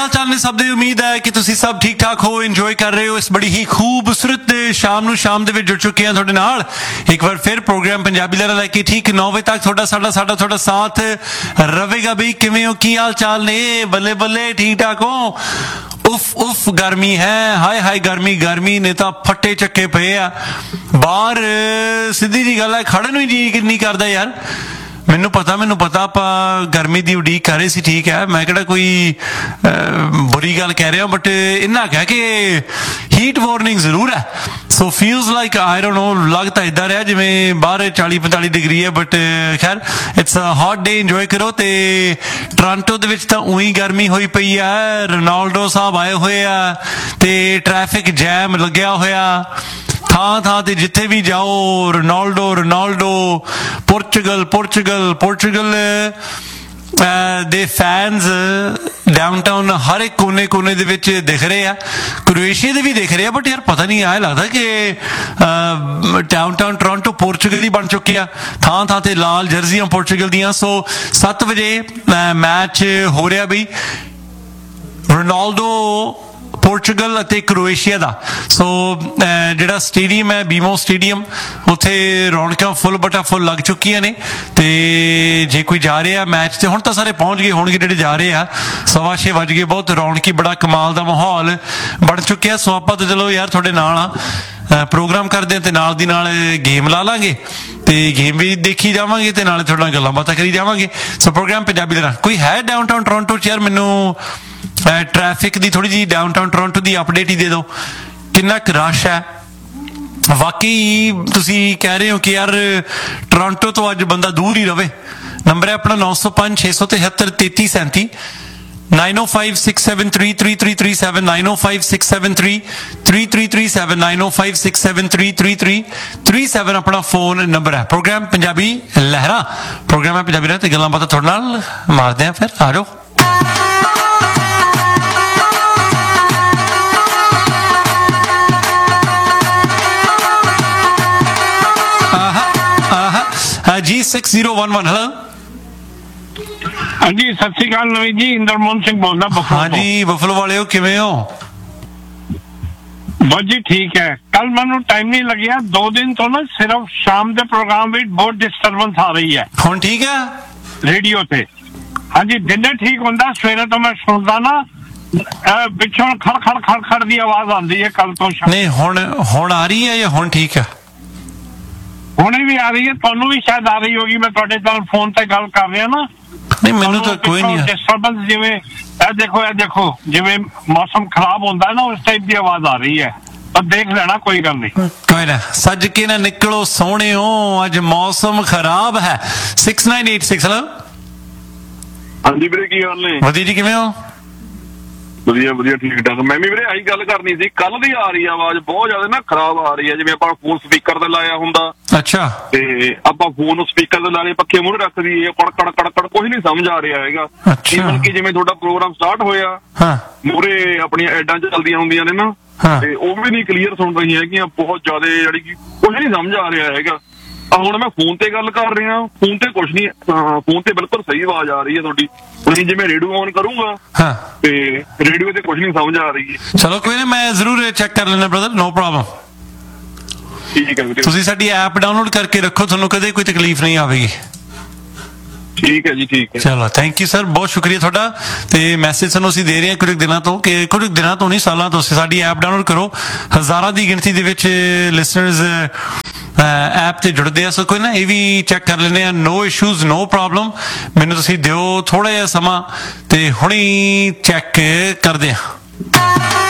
चाल ने सब दी उम्मीद है कि तुसी सब ठीक ठाक हो, इंजॉय कर रहे हो इस बड़ी ही खूबसूरत शाम ਨੂੰ ਸ਼ਾਮ ਦੇ ਵਿੱਚ ਜੁੜ ਚੁੱਕੇ ਹਾਂ ਤੁਹਾਡੇ ਨਾਲ ਇੱਕ ਵਾਰ ਫਿਰ ਪ੍ਰੋਗਰਾਮ ਪੰਜਾਬੀ ਲਹਿਰਾਂ ਲੈ ਕੇ ਠੀਕ 9 ਵਜੇ ਤੱਕ ਤੁਹਾਡਾ ਸਾਥ ਰਹੇਗਾ। ਬਈ ਕਿਵੇਂ ਹੋ, ਕੀ ਹਾਲ ਚਾਲ ਨੇ? ਬੱਲੇ ਬੱਲੇ, ਠੀਕ ਠਾਕ ਹੋ? ਉਫ ਗਰਮੀ ਹੈ, ਹਾਏ ਗਰਮੀ ਨੇ ਤਾਂ ਫੱਟੇ ਚੱਕੇ ਪਏ ਆ ਬਾਹਰ। ਸਿੱਧੀ ਜੀ ਗੱਲ ਹੈ, ਖੜਨ ਨੂੰ ਜੀ ਨਹੀਂ ਕਰਦਾ ਯਾਰ। ਮੈਨੂੰ ਪਤਾ ਆਪਾਂ ਗਰਮੀ ਦੀ ਉਡੀਕ ਕਰ ਰਹੇ ਸੀ, ਠੀਕ ਹੈ, ਮੈਂ ਕਿਹੜਾ ਕੋਈ ਬੁਰੀ ਗੱਲ ਕਹਿ ਰਿਹਾ, ਬਟ ਇੰਨਾ ਕਹਿ ਕਿ ਹੀਟ ਵਾਰਨਿੰਗ ਜ਼ਰੂਰ ਹੈ। ਸੋ feels like I don't know, ਲੱਗ ਤਾਂ ਇੱਦਾਂ ਰਿਹਾ ਜਿਵੇਂ ਬਾਹਰ 40-45 ਡਿਗਰੀ ਹੈ, ਬਟ ਖੈਰ it's a hot day, enjoy ਕਰੋ। ਤੇ ਟੋਰਾਂਟੋ ਦੇ ਵਿੱਚ ਤਾਂ ਉਹੀ ਗਰਮੀ ਹੋਈ ਪਈ ਹੈ, ਰੋਨਾਲਡੋ ਸਾਹਿਬ ਆਏ ਹੋਏ ਆ ਤੇ ਟ੍ਰੈਫਿਕ ਜੈਮ ਲੱਗਿਆ ਹੋਇਆ ਥਾਂ ਤੇ ਜਿੱਥੇ ਵੀ ਜਾਓ ਰੋਨਾਲਡੋ ਪੋਰਚੁਗਲ ਦੇ ਫੈਨਸ ਡਾਊਨਟਾਊਨ ਹਰ ਇੱਕ ਕੋਨੇ ਦੇ ਵਿੱਚ ਦਿਖ ਰਹੇ ਆ, ਕ੍ਰੋਏਸ਼ੀਆ ਦੇ ਵੀ ਦਿਖ ਰਹੇ ਆ, ਬਟ ਯਾਰ ਪਤਾ ਨਹੀਂ ਆਇਆ ਲੱਗਦਾ ਕਿ ਡਾਊਨਟਾਊਨ ਟੋਰਾਂਟੋ ਪੋਰਚੁਗਲ ਹੀ ਬਣ ਚੁੱਕਿਆ, ਥਾਂ ਤੇ ਲਾਲ ਜਰਸੀਆਂ ਪੋਰਚੁਗਲ ਦੀਆਂ। ਸੋ 7 ਵਜੇ ਮੈਚ ਹੋ ਰਿਹਾ ਬਈ, ਰੋਨਾਲਡੋ ਪੋਰਚੁਗਲ ਅਤੇ ਕ੍ਰੋਏਸ਼ੀਆ ਦਾ। ਸੋ ਜਿਹੜਾ ਸਟੇਡੀਅਮ ਹੈ BMO ਸਟੇਡੀਅਮ, ਉੱਥੇ ਰੌਣਕਾਂ ਫੁੱਲ ਲੱਗ ਚੁੱਕੀਆਂ ਨੇ। ਤੇ ਜੇ ਕੋਈ ਜਾ ਰਿਹਾ ਮੈਚ ਤੇ ਹੁਣ ਤਾਂ ਸਾਰੇ ਪਹੁੰਚ ਗਏ ਹੋਣਗੇ ਜਿਹੜੇ ਜਾ ਰਹੇ ਆ, 6:15 ਵੱਜ ਗਏ, ਬਹੁਤ ਰੌਣਕੀ, ਬੜਾ ਕਮਾਲ ਦਾ ਮਾਹੌਲ ਬਣ ਚੁੱਕਿਆ। ਸੋ ਆਪਾਂ ਤਾਂ ਚਲੋ ਯਾਰ ਤੁਹਾਡੇ ਨਾਲ ਆ, ਪ੍ਰੋਗਰਾਮ ਕਰਦੇ ਹਾਂ ਤੇ ਨਾਲ ਦੀ ਨਾਲ ਗੇਮ ਲਾ ਲਾਂਗੇ ਤੇ ਗੇਮ ਵੀ ਦੇਖੀ ਜਾਵਾਂਗੇ ਤੇ ਨਾਲੇ ਤੁਹਾਡੇ ਨਾਲ ਗੱਲਾਂ ਬਾਤਾਂ ਕਰੀ ਜਾਵਾਂਗੇ। ਸੋ ਪ੍ਰੋਗਰਾਮ ਪੰਜਾਬੀ ਦਾ ਕੋਈ ਹੈ ਡਾਊਨਟਾਊਨ ਟੋਰਾਂਟੋ ਚ? ਯਾਰ ਮੈਨੂੰ ਟ੍ਰੈਫਿਕ ਦੀ ਥੋੜੀ ਜਿਹੀ ਡਾਊਨਟਾਊਨ ਟੋਰਾਂਟੋ ਦੀ ਅਪਡੇਟ ਹੀ ਦੇ ਦਿਓ, ਕਿੰਨਾ ਕੁ ਰਸ਼ ਹੈ। ਵਾਕਈ ਤੁਸੀਂ ਕਹਿ ਰਹੇ ਹੋ ਕਿ ਯਾਰ ਟੋਰਾਂਟੋ ਤੋਂ ਅੱਜ ਬੰਦਾ ਦੂਰ ਹੀ ਰਵੇ। ਨੰਬਰ ਹੈ ਆਪਣਾ 905-673-3337 905-673-3337 905-673-3337 905-673-3337 ਆਪਣਾ ਫੋਨ ਨੰਬਰ ਹੈ। ਪ੍ਰੋਗਰਾਮ ਪੰਜਾਬੀ ਲਹਿਰਾਂ, ਪ੍ਰੋਗਰਾਮ ਹੈ ਪੰਜਾਬੀ ਲਹਿਰਾਂ ਤੇ ਗੱਲਾਂ ਬਾਤਾਂ ਤੁਹਾਡੇ ਨਾਲ ਮਾਰਦੇ ਆ। ਫਿਰ ਆ ਜਾਓ। जी 6011 हेलो। हाँ जी, सत श्री अकाल नवीन जी, इंद्रमोहन सिंह बोलना बफलो। हाँ जी, बफलो वाले हो, किवें हो? बस जी ठीक है। कल मैनू टाइम नहीं लग्या, 2 दिन तो ना सिर्फ शाम के प्रोग्राम में बहुत डिस्टर्बेंस आ रही है। हुण ठीक है रेडियो से? हाँ जी, दिन ठीक होंदा, सवेरे तो मैं सुनदा ना पिछों खड़ दी आवाज आती है। कल तो नहीं हुण आ रही है या हुण ठीक है? ਹੁਣੇ ਵੀ ਆ ਰਹੀ ਹੈ, ਤੁਹਾਨੂੰ ਵੀ ਸ਼ਾਇਦ ਆ ਰਹੀ ਹੋਗੀ। ਮੈਂ ਤੁਹਾਡੇ ਨਾਲ ਫੋਨ ਤੇ ਗੱਲ ਕਰ ਰਿਹਾ ਨਾ। ਨਹੀਂ ਮੈਨੂੰ ਤਾਂ ਕੋਈ ਨਹੀਂ ਡਿਸਟਰਬੈਂਸ, ਜਿਵੇਂ ਇਹ ਦੇਖੋ ਜਿਵੇਂ ਮੌਸਮ ਖਰਾਬ ਹੁੰਦਾ ਹੈ ਨਾ, ਉਸ ਟਾਈਪ ਦੀ ਆਵਾਜ਼ ਆ ਰਹੀ ਹੈ, ਪਰ ਦੇਖ ਲੈਣਾ, ਕੋਈ ਗੱਲ ਨਹੀਂ। ਕੋਈ ਨਾ, ਸੱਜ ਕੇ ਨਾ ਨਿਕਲੋ ਸੋਹਣਿਓ, ਅੱਜ ਮੌਸਮ ਖਰਾਬ ਹੈ। 6986 ਹੈਲੋ। ਹਾਂਜੀ ਵੀਰੇ, ਕੀ ਹਾਲ ਨੇ? ਵਧੀਆ ਜੀ, ਕਿਵੇਂ ਹੋ? ਵਧੀਆ ਠੀਕ ਠਾਕ। ਮੈਂ ਵੀ ਵੀਰੇ ਆਹੀ ਗੱਲ ਕਰਨੀ ਸੀ, ਕੱਲ ਦੀ ਆ ਰਹੀ ਆਵਾਜ਼ ਬਹੁਤ ਜ਼ਿਆਦਾ ਨਾ ਖਰਾਬ ਆ ਰਹੀ ਹੈ, ਜਿਵੇਂ ਆਪਾਂ ਫੋਨ ਸਪੀਕਰ ਤੇ ਲਾਇਆ ਹੁੰਦਾ। ਅੱਛਾ। ਤੇ ਆਪਾਂ ਫੋਨ ਨੂੰ ਸਪੀਕਰ ਤੇ ਲਾ ਲਏ, ਪੱਖੇ ਮੂਹਰੇ ਰੱਖ ਦਈਏ, ਕੜਕੜ ਕੁਝ ਨਹੀਂ ਸਮਝ ਆ ਰਿਹਾ ਹੈਗਾ। ਈਵਨ ਕਿ ਜਿਵੇਂ ਤੁਹਾਡਾ ਪ੍ਰੋਗਰਾਮ ਸਟਾਰਟ ਹੋਇਆ, ਮੂਹਰੇ ਆਪਣੀਆਂ ਐਡਾਂ ਚੱਲਦੀਆਂ ਹੁੰਦੀਆਂ ਨੇ ਨਾ, ਤੇ ਉਹ ਵੀ ਨਹੀਂ ਕਲੀਅਰ ਸੁਣ ਰਹੀਆਂ ਹੈਗੀਆਂ, ਬਹੁਤ ਜ਼ਿਆਦਾ ਜਿਹੜੀ ਕਿ ਕੁਝ ਨਹੀਂ ਸਮਝ ਆ ਰਿਹਾ ਹੈਗਾ। ਹੁਣ ਮੈਂ ਫੋਨ ਤੇ ਗੱਲ ਕਰ ਰਿਹਾ, ਫੋਨ ਤੇ ਕੁਛ ਨਹੀਂ, ਫੋਨ ਤੇ ਬਿਲਕੁਲ ਸਹੀ ਆਵਾਜ਼ ਆ ਰਹੀ ਹੈ ਤੁਹਾਡੀ। ਹੁਣ ਜੇ ਮੈਂ ਰੇਡੀਓ ਔਨ ਕਰੂੰਗਾ ਤੇ ਰੇਡੀਓ ਤੇ ਕੁਛ ਨਹੀਂ ਸਮਝ ਆ ਰਹੀ। ਚਲੋ ਕੋਈ ਨਾ, ਮੈਂ ਜ਼ਰੂਰ ਚੈੱਕ ਕਰ ਲੈਣਾ ਬ੍ਰਦਰ, ਨੋ ਪ੍ਰੋਬਲਮ। ਠੀਕ ਹੈ ਵੀਰੇ, ਤੁਸੀਂ ਸਾਡੀ ਐਪ ਡਾਊਨਲੋਡ ਕਰਕੇ ਰੱਖੋ, ਤੁਹਾਨੂੰ ਕਦੇ ਕੋਈ ਤਕਲੀਫ ਨਹੀਂ ਆਵੇਗੀ। ਠੀਕ ਹੈ ਜੀ, ਠੀਕ ਹੈ। ਚਲੋ ਥੈਂਕ ਯੂ ਸਰ, ਬਹੁਤ ਸ਼ੁਕਰੀਆ ਤੁਹਾਡਾ। ਤੇ ਮੈਸੇਜ ਸਾਨੂੰ ਅਸੀਂ ਦੇ ਰਹੇ ਹਾਂ ਕੁਝ ਦਿਨਾਂ ਤੋਂ ਨਹੀਂ, ਸਾਲਾਂ ਤੋਂ। ਸਾਡੀ ਐਪ ਡਾਊਨਲੋਡ ਕਰੋ, ਹਜ਼ਾਰਾਂ ਦੀ ਗਿਣਤੀ ਦੇ ਵਿੱਚ ਲਿਸਨਰਸ ਐਪ ਤੇ ਜੁੜਦੇ ਆ। ਸੋ ਕੋਈ ਨਾ, ਇਹ ਵੀ ਚੈੱਕ ਕਰ ਲੈਂਦੇ ਆ, ਨੋ ਇਸ਼ੂਜ਼, ਨੋ ਪ੍ਰੋਬਲਮ। ਮੈਨੂੰ ਤੁਸੀਂ ਦਿਓ ਥੋੜਾ ਜਿਹਾ ਸਮਾਂ ਤੇ ਹੁਣੀ ਚੈੱਕ ਕਰਦੇ ਆ।